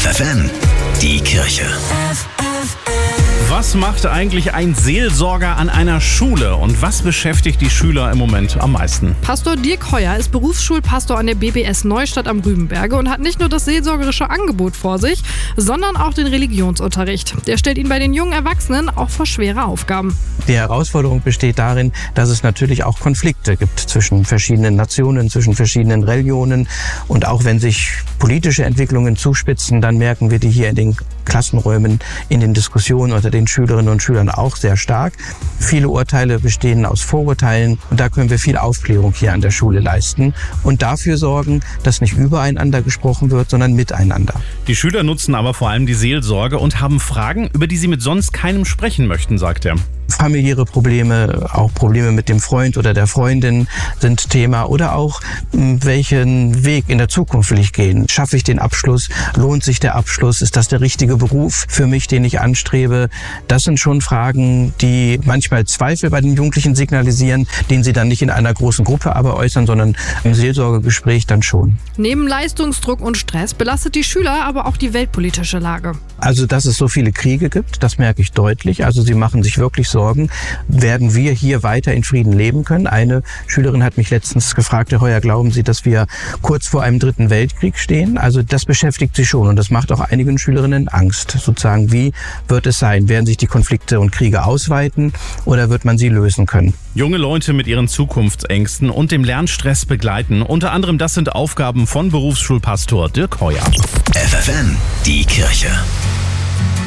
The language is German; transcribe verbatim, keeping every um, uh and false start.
F F N, die Kirche. Was macht eigentlich ein Seelsorger an einer Schule und was beschäftigt die Schüler im Moment am meisten? Pastor Dirk Heuer ist Berufsschulpastor an der B B S Neustadt am Rübenberge und hat nicht nur das seelsorgerische Angebot vor sich, sondern auch den Religionsunterricht. Der stellt ihn bei den jungen Erwachsenen auch vor schwere Aufgaben. Die Herausforderung besteht darin, dass es natürlich auch Konflikte gibt zwischen verschiedenen Nationen, zwischen verschiedenen Religionen. Und auch wenn sich politische Entwicklungen zuspitzen, dann merken wir die hier in den Klassenräumen, in den Diskussionen unter den Schülerinnen und Schülern auch sehr stark. Viele Urteile bestehen aus Vorurteilen und da können wir viel Aufklärung hier an der Schule leisten und dafür sorgen, dass nicht übereinander gesprochen wird, sondern miteinander. Die Schüler nutzen aber vor allem die Seelsorge und haben Fragen, über die sie mit sonst keinem sprechen möchten, sagt er. Familiäre Probleme, auch Probleme mit dem Freund oder der Freundin sind Thema oder auch, welchen Weg in der Zukunft will ich gehen? Schaffe ich den Abschluss? Lohnt sich der Abschluss? Ist das der richtige Beruf für mich, den ich anstrebe? Das sind schon Fragen, die manchmal Zweifel bei den Jugendlichen signalisieren, den sie dann nicht in einer großen Gruppe aber äußern, sondern im Seelsorgegespräch dann schon. Neben Leistungsdruck und Stress belastet die Schüler aber auch die weltpolitische Lage. Also, dass es so viele Kriege gibt, das merke ich deutlich. Also, sie machen sich wirklich Sorgen, werden wir hier weiter in Frieden leben können? Eine Schülerin hat mich letztens gefragt, Herr Heuer, glauben Sie, dass wir kurz vor einem dritten Weltkrieg stehen? Also das beschäftigt sie schon und das macht auch einigen Schülerinnen Angst. Sozusagen, wie wird es sein? Werden sich die Konflikte und Kriege ausweiten oder wird man sie lösen können? Junge Leute mit ihren Zukunftsängsten und dem Lernstress begleiten. Unter anderem das sind Aufgaben von Berufsschulpastor Dirk Heuer. F F N, die Kirche.